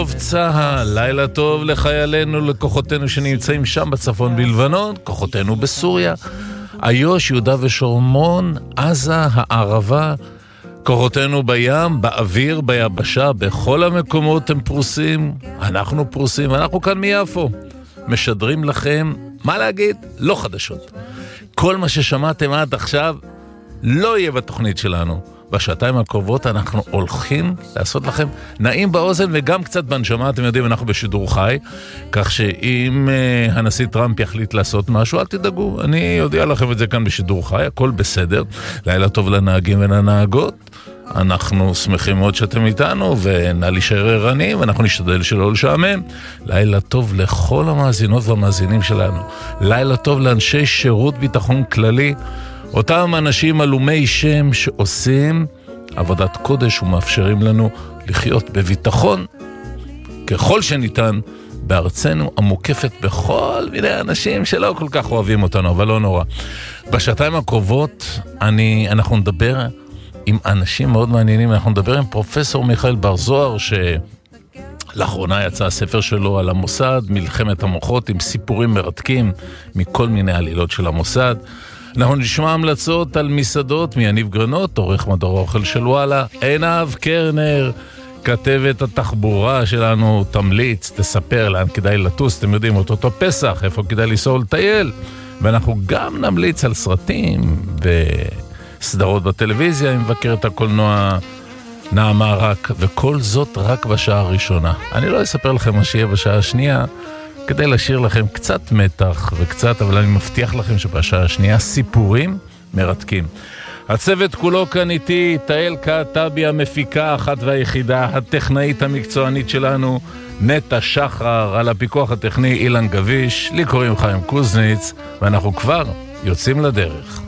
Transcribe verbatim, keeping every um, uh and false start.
טוב צהל, לילה טוב לחיילינו, לכוחותינו שנמצאים שם בצפון בלבנון, כוחותינו בסוריה, איו"ש, יהודה ושומרון, עזה, הערבה, כוחותינו בים, באוויר, ביבשה, בכל המקומות הם פרוסים, אנחנו פרוסים, אנחנו כאן מיפו, משדרים לכם, מה להגיד? לא חדשות. כל מה ששמעתם עד עכשיו לא יהיה בתוכנית שלנו. בשעתיים הקרובות אנחנו הולכים לעשות לכם נעים באוזן וגם קצת בנשמה. אתם יודעים, אנחנו בשידור חי, כך שאם uh, הנשיא טראמפ יחליט לעשות משהו, אל תדאגו, אני יודע לכם את זה כאן בשידור חי, הכל בסדר. לילה טוב לנהגים ולנהגות, אנחנו שמחים מאוד שאתם איתנו, ונא להישאר ערניים, ואנחנו נשתדל שלא לשעמם. לילה טוב לכל המאזינות והמאזינים שלנו, לילה טוב לאנשי שירות ביטחון כללי, אותם אנשים אלומי שם שעושים עבודת קודש ומאפשרים לנו לחיות בביטחון ככל שניתן בארצנו המוקפת בכל מיני אנשים שלא כל כך אוהבים אותנו, אבל לא נורא. בשעתיים הקרובות אני, אנחנו נדבר עם אנשים מאוד מעניינים. אנחנו נדבר עם פרופסור מיכאל בר זוהר, שלאחרונה יצא הספר שלו על המוסד, מלחמת המוחות, עם סיפורים מרתקים מכל מיני עלילות של המוסד. אנחנו נשמע המלצות על מסעדות מיניב גרנות, עורך מדור האוכל של וואלה. עינב קרנר, כתבת התחבורה שלנו, תמליץ, תספר לאן כדאי לטוס, אתם יודעים, אותו פסח, איפה כדאי לנסוע לטייל. ואנחנו גם נמליץ על סרטים וסדרות בטלוויזיה, עם מבקרת הקולנוע נעמה רק, וכל זאת רק בשעה הראשונה. אני לא אספר לכם מה שיהיה בשעה השנייה, כדי להשאיר לכם קצת מתח וקצת, אבל אני מבטיח לכם שבשעה השנייה סיפורים מרתקים. הצוות כולו כאן איתי, תאל קעטבי המפיקה האחת והיחידה, הטכנאית המקצוענית שלנו, נטע שחר, על הפיקוח הטכני אילן גביש, לי קוראים חיים קוזניץ, ואנחנו כבר יוצאים לדרך.